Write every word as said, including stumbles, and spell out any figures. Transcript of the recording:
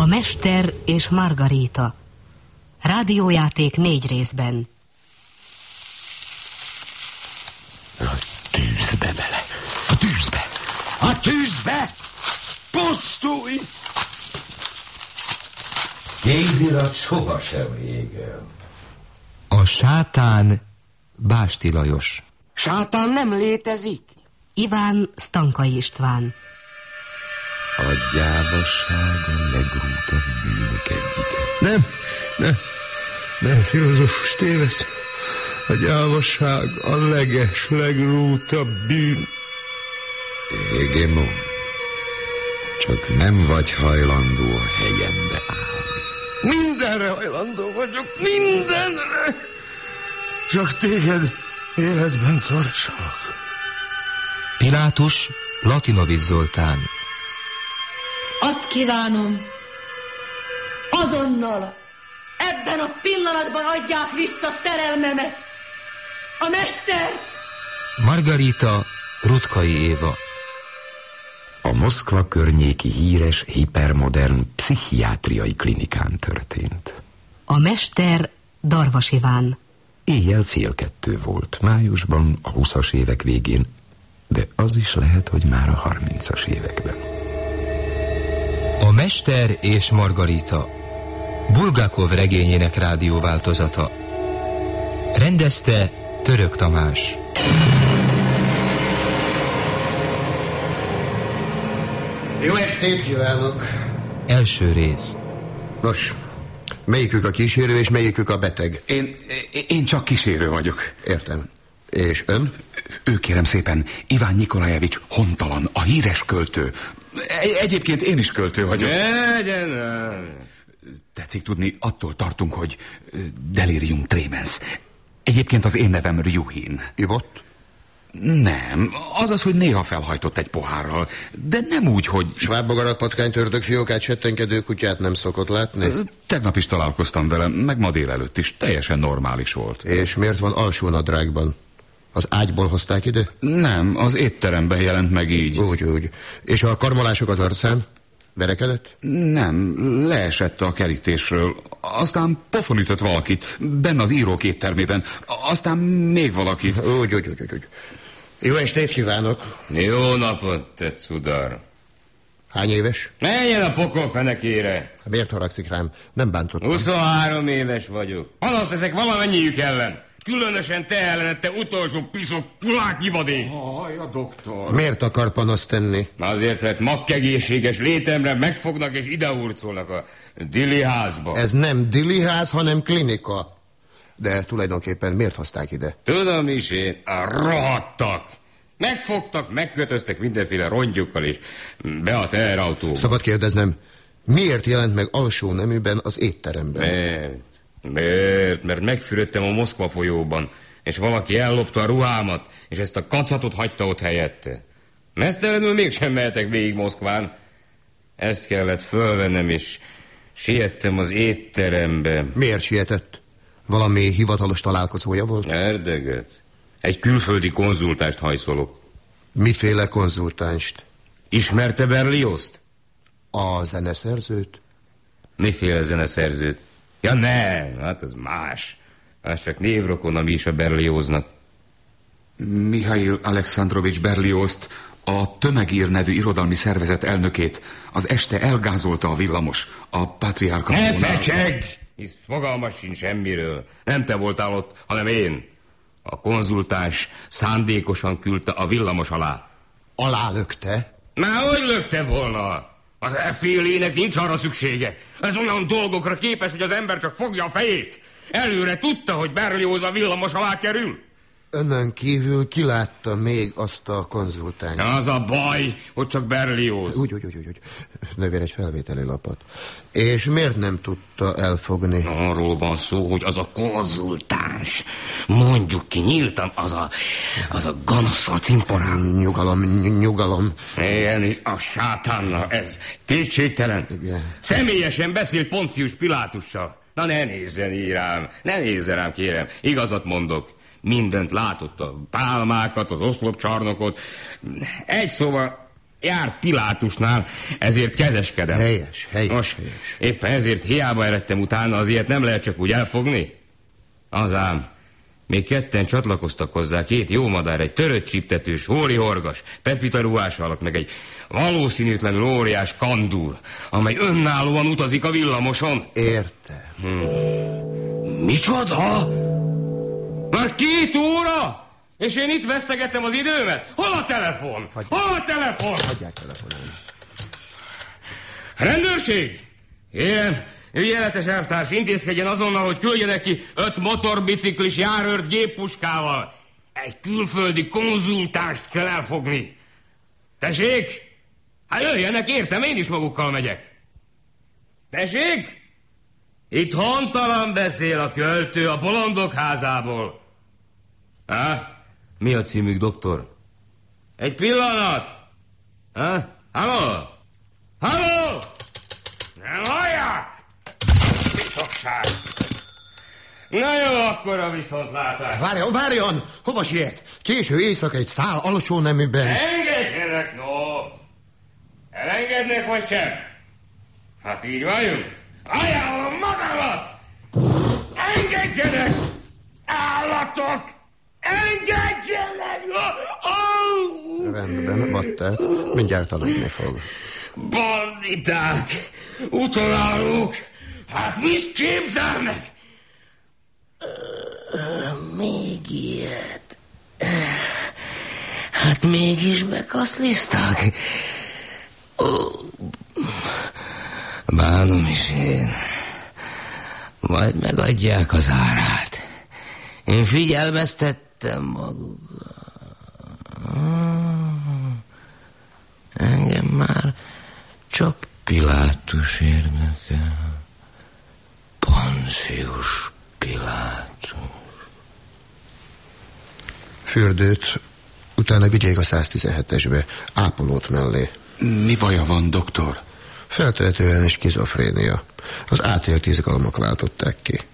A Mester és Margarita. Rádiójáték négy részben. A tűzbe bele! A tűzbe! A tűzbe! Pusztulj! Kézirat sohasem égel. A sátán Básti Lajos. Sátán nem létezik? Iván Stankai István. A gyávaság a legrútabb bűnök egyike. Nem, nem, nem, filozófus tévesz. A gyávaság a leges, legrútabb bűn. Égemon, csak nem vagy hajlandó a helyembe állni. Mindenre hajlandó vagyok, mindenre! Csak téged életben tartsak. Pilátus Latinovics Zoltán. Azt kívánom, azonnal, ebben a pillanatban adják vissza szerelmemet, a mestert! Margarita Rutkai Éva. A Moszkva környéki híres, hipermodern pszichiátriai klinikán történt. A Mester Darvas Iván. Éjjel fél kettő volt, májusban, a huszas évek végén, de az is lehet, hogy már a harmincas években. A Mester és Margarita. Bulgakov regényének rádióváltozata. Rendezte Török Tamás. Jó estét kívánok! Első rész. Nos, melyikük a kísérő és melyikük a beteg? Én, én csak kísérő vagyok. Értem. És ön? Ő kérem szépen, Iván Nikolajevics Hontalan, a híres költő. Egyébként én is költő vagyok. Legyen! Tetszik tudni, attól tartunk, hogy delirium tremens. Egyébként az én nevem Ryuhin. Ivott? Nem, azaz, hogy néha felhajtott egy pohárral, de nem úgy, hogy... Svábbogarat, patkányt, ördög, fiókát, settenkedő kutyát nem szokott látni? Tegnap is találkoztam vele, meg ma délelőtt is, teljesen normális volt. És miért van alsó nadrágban? Az ágyból hozták ide? Nem, az étteremben jelent meg így. Úgy, úgy. És a karmolások az arcán? Verekedett? Nem, leesett a kerítésről. Aztán pofonütött valakit, benne az írók éttermében. Aztán még valakit. Úgy, úgy, úgy, úgy. Jó estét kívánok! Jó napot, te cudar! Hány éves? Menjen a pokol fenekére! Miért haragszik rám? Nem bántottam. huszonhárom éves vagyok. Panasz leszek valamennyiük ellen. Különösen te ellened, te utolsó piszok kuláknyivadék! Haj, a doktor! Miért akar panaszt tenni? Azért, mert makkegészséges létemre megfognak és idehurcolnak a Dili házba. Ez nem Dili ház, hanem klinika. De tulajdonképpen miért hozták ide? Tudom is én, a rohadtak! Megfogtak, megkötöztek mindenféle rongyukkal és be a teherautóba. Szabad kérdeznem, miért jelent meg alsó neműben az étteremben? Mert, mert, mert megfürödtem a Moszkva folyóban, és valaki ellopta a ruhámat, és ezt a kacatot hagyta ott helyette. Mesztelenül mégsem mehetek végig Moszkván. Ezt kellett fölvennem, és siettem az étterembe. Miért sietett? Valami hivatalos találkozója volt? Erdeget. Egy külföldi konzultást hajszolok. Miféle konzultánst? Ismerte Berliozzt? A zeneszerzőt? Miféle zeneszerzőt? Ja nem, hát az más. Az csak névrokon, ami is a Berlioznak. Mihail Alexandrovics Berliozt, a Tömegír nevű irodalmi szervezet elnökét az este elgázolta a villamos, a Patriarka... Ne fecsegj! Hisz fogalmas sincs semmiről. Nem te voltál ott, hanem én. A konzultáns szándékosan küldte a villamos alá. Alálökte? Már hogy lökte volna? Az effélének nincs arra szüksége. Ez olyan dolgokra képes, hogy az ember csak fogja a fejét. Előre tudta, hogy Berlioz a villamos alá kerül. Önön kívül kilátta még azt a konzultányt? Az a baj, hogy csak Berlioz. Úgy, úgy, úgy, úgy. Növér egy felvételi lapot. És miért nem tudta elfogni? Arról van szó, hogy az a konzultáns, mondjuk ki nyíltan, az a, az a ganasszal cimporán. Nyugalom, nyugalom. Igen, a sátánnal, ez kétségtelen. Igen. Személyesen beszélt Poncius Pilátussal. Na ne nézzen így rám, ne nézzen rám, kérem, igazat mondok. Mindent látott, a pálmákat, az oszlopcsarnokot. Egy szóval Járt Pilátusnál, ezért kezeskedem. Helyes, helyes, Nos, helyes. éppen ezért hiába eredtem utána, az ilyet nem lehet csak úgy elfogni. Az ám, még ketten csatlakoztak hozzá, két jó madár, egy törött csíptetős, hóri horgas, pepita ruhás alak, meg egy valószínűtlenül óriás kandúr, amely önállóan utazik a villamoson. Értem. Hmm. Micsoda? Már két óra? És én itt vesztegettem az időmet? Hol a telefon? Hagyják. Hol a telefon? Hagyják telefonálni. Rendőrség! Kérem, ügyeletes elvtárs, intézkedjen azonnal, hogy küldjenek ki öt motorbiciklis járőrt géppuskával. Egy külföldi konzultánst kell elfogni. Tessék? Hát jöjjenek, értem, én is magukkal megyek. Tessék? Itt hontalan beszél a költő a bolondok házából. Há? Mi a címük, doktor? Egy pillanat! Há? Halló? Halló? Nem hallják? Biztosság! Na jó, akkor a viszontlátás. Várjon, várjon! Hova siet? Késő éjszaka egy szál alsó neműben. Engedjenek, no! Elengednek, vagy sem? Hát így vagyunk. Ajánlom magamat! Engedjenek! Állatok! Engedjenek! Oh! Rendben, Battert. Mindjárt aludni fog. Banditák! Utolállók! Hát mit képzelnek? Még ilyet. Hát mégis bekaszliztak. Bánom is én. Majd megadják az árát. Én figyelmeztettem magukat. Engem már csak Pilátus érdekel. Poncius Pilátus. Fürdőt, utána vigyék a száztizenhetesbe, ápolót mellé. Mi baja van, doktor? Feltehetően is skizofrénia. Az átélt izgalmak váltották ki.